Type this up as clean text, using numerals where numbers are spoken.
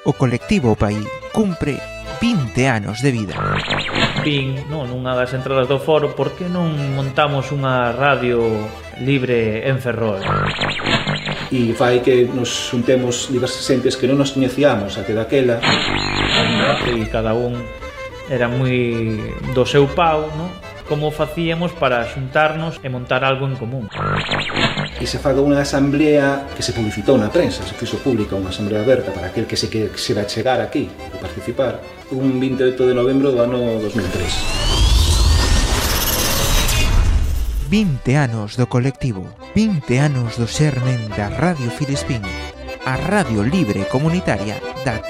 O colectivo Paí cumpre 20 anos de vida. Vin, nunha das entradas do foro, por que non montamos unha radio libre en Ferrol? E fai que nos juntemos diversas xentes que non nos coñecíamos até daquela. E cada un era moi do seu pau, como facíamos para xuntarnos e montar algo en común. E se faga unha asamblea que se publicitou na prensa, se fixo pública unha asamblea aberta para aquel que se quixera chegar aquí e participar, un 28 de novembro do ano 2003. 20 anos do colectivo, 20 anos do xermen da Radio Filispín, a radio libre comunitaria da